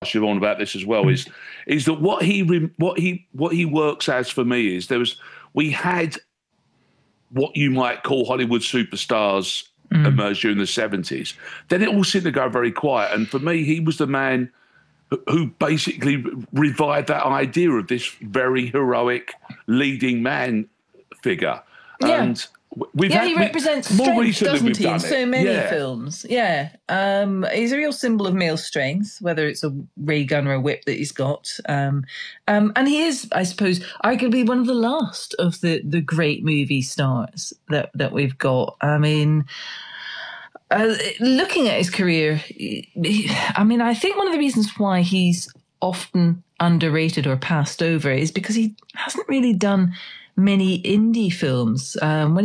ask you on about this as well, is that what he works as for me is we had what you might call Hollywood superstars emerge during the 70s. Then it all seemed to go very quiet. And for me, he was the man who basically revived that idea of this very heroic leading man figure. Yeah. And he represents strength, doesn't he, in so many Yeah. films? Yeah. He's a real symbol of male strength, whether it's a ray gun or a whip that he's got. And he is, I suppose, arguably one of the last of the great movie stars that we've got. I mean, looking at his career, I think one of the reasons why he's often underrated or passed over is because he hasn't really done many indie films. When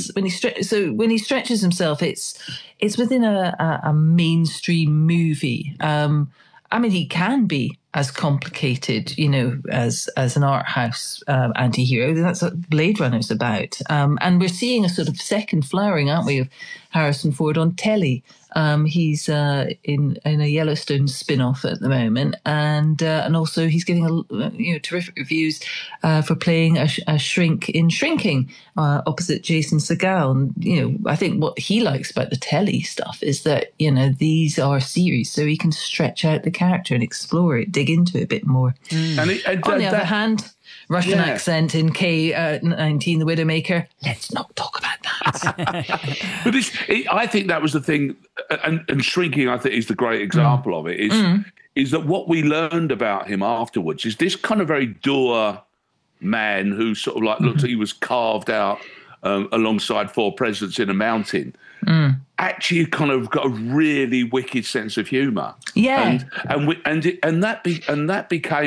he stretches himself, it's within a mainstream movie. He can be as complicated, as an art house anti-hero. That's what Blade Runner's about. And we're seeing a sort of second flowering, aren't we, of Harrison Ford on telly. He's in a Yellowstone spin-off at the moment, and also he's getting terrific reviews for playing a shrink in Shrinking opposite Jason Segel. And I think what he likes about the telly stuff is that these are series, so he can stretch out the character and explore it, dig into it a bit more. On the other hand, Russian accent in K-19, The Widowmaker. Let's not talk about that. But I think that was the thing, and Shrinking, I think, is the great example of it, is that what we learned about him afterwards is this kind of very dour man who sort of like looked like he was carved out alongside four presidents in a mountain. Actually kind of got a really wicked sense of humour. Yeah. And that became